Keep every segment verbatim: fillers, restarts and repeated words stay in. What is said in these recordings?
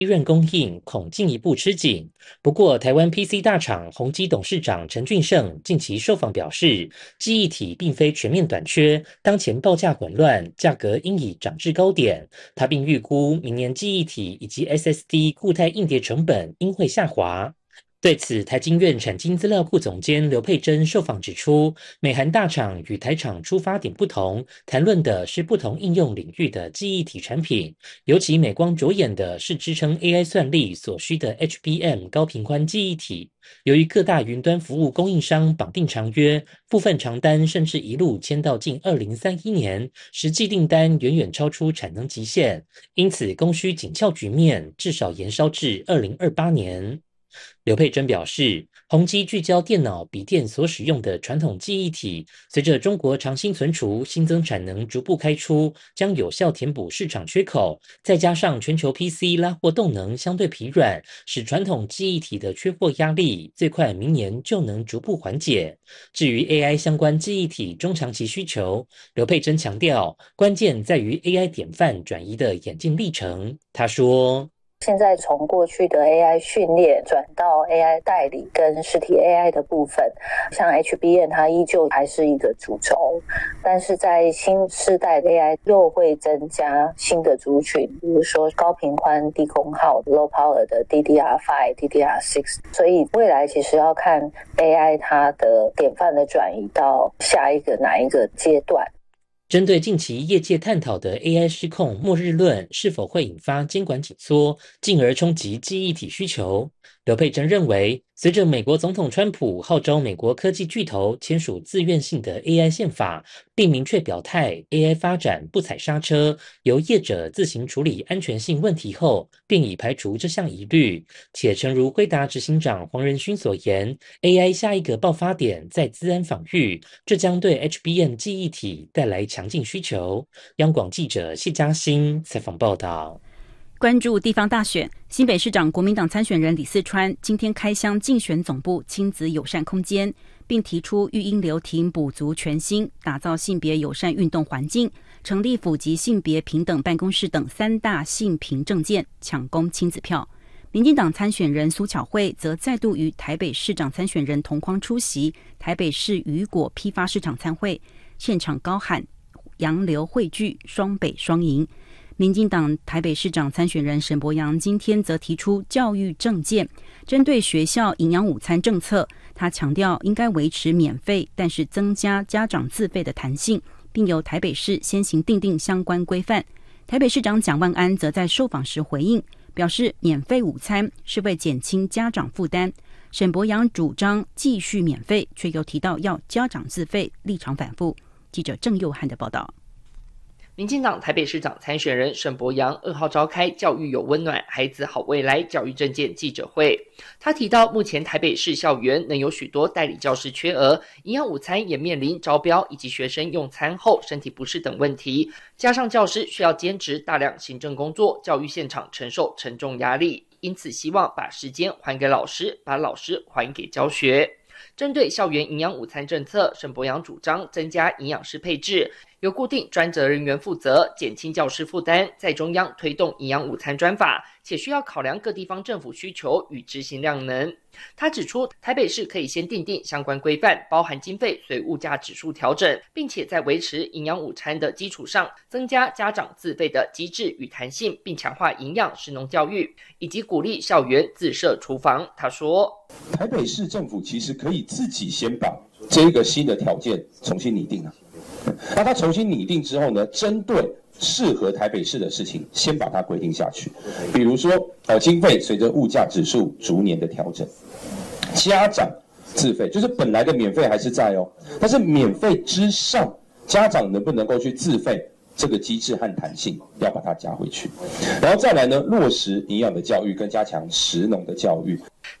润供应恐进一步吃紧。不过，台湾 P C 大厂宏基董事长陈俊盛近期受访表示，记忆体并非全面短缺，当前报价混乱，价格应已涨至高点。他并预估明年记忆体以及 S S D 固态硬碟成本应会下滑。对此，台经院产经资料库总监刘佩珍受访指出，美韩大厂与台厂出发点不同，谈论的是不同应用领域的记忆体产品，尤其美光着眼的是支撑 A I 算力所需的 H B M 高频宽记忆体。由于各大云端服务供应商绑定长约，部分长单甚至一路签到近二零三一年，实际订单远远超出产能极限，因此供需紧俏局面至少延烧至二零二八年。刘佩珍表示，宏基聚焦电脑、笔电所使用的传统记忆体，随着中国长新存储新增产能逐步开出，将有效填补市场缺口。再加上全球 P C 拉货动能相对疲软，使传统记忆体的缺货压力最快明年就能逐步缓解。至于 A I 相关记忆体中长期需求，刘佩珍强调，关键在于 A I 典范转移的演进历程。他说， 现在从过去的 A I 训练转到 A I 代理跟实体 A I 的部分，像 H B M 它依旧还是一个主轴，但是在新世代的 A I 又会增加新的族群，比如说高频宽低功耗 low power 的 D D R 五 D D R 六， 所以未来其实要看 A I 它的典范的转移到下一个哪一个阶段。 针对近期业界探讨的 A I 失控末日论是否会引发监管紧缩，进而冲击记忆体需求，刘佩珍认为，随着美国总统川普号召美国科技巨头签署自愿性的 A I 宪法，并明确表态 A I 发展不踩刹车，由业者自行处理安全性问题后，并已排除这项疑虑。且诚如辉达执行长黄仁勋所言 ，A I 下一个爆发点在资安防御，这将对 H B M 记忆体带来强劲需求。央广记者谢嘉欣采访报道。 关注地方大选，新北市长国民党参选人李四川今天开箱竞选总部亲子友善空间，并提出育婴留停补足全新，打造性别友善运动环境，成立府级性别平等办公室等三大性平政见，抢攻亲子票。民进党参选人苏巧慧则再度与台北市长参选人同框出席台北市雨果批发市场参会，现场高喊洋流汇聚，双北双赢。民进党台北市长参选人沈伯洋今天则提出教育政见，针对学校营养午餐政策，他强调应该维持免费，但是增加家长自费的弹性，并由台北市先行订定相关规范。台北市长蒋万安则在受访时回应，表示免费午餐是为减轻家长负担。沈伯洋主张继续免费，却又提到要家长自费，立场反复。记者郑佑汉的报道。 民进党台北市长参选人沈伯洋二号召开教育有温暖，孩子好未来教育政见记者会。他提到，目前台北市校园能有许多代理教师缺额，营养午餐也面临招标以及学生用餐后身体不适等问题，加上教师需要兼职大量行政工作，教育现场承受沉重压力，因此希望把时间还给老师，把老师还给教学。针对校园营养午餐政策，沈伯洋主张增加营养师配置，由固定专责人员负责，减轻教师负担，在中央推动营养午餐专法，且需要考量各地方政府需求与执行量能。他指出，台北市可以先订定相关规范，包含经费随物价指数调整，并且在维持营养午餐的基础上，增加家长自费的机制与弹性，并强化营养食农教育，以及鼓励校园自设厨房。他说， 台北市政府其实可以自己先把这个新的条件重新拟定啊。那他重新拟定之后呢，针对适合台北市的事情，先把它规定下去。比如说，呃，经费随着物价指数逐年的调整，家长自费，就是本来的免费还是在哦，但是免费之上，家长能不能够去自费？这个机制和弹性要把它加回去，然后再来呢，落实营养的教育跟加强食农的教育。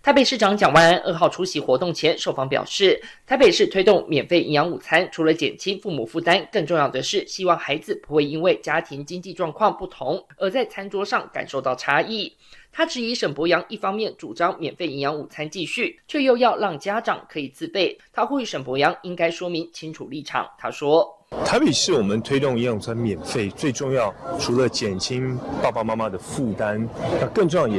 台北市长蒋万安二号出席活动前受访表示，台北市推动免费营养午餐，除了减轻父母负担，更重要的是希望孩子不会因为家庭经济状况不同，而在餐桌上感受到差异。他质疑沈伯洋一方面主张免费营养午餐继续，却又要让家长可以自备。他呼吁沈伯洋应该说明清楚立场。他说， 台北市我们推动营养午餐免费，最重要除了减轻爸爸妈妈的负担，那更重要也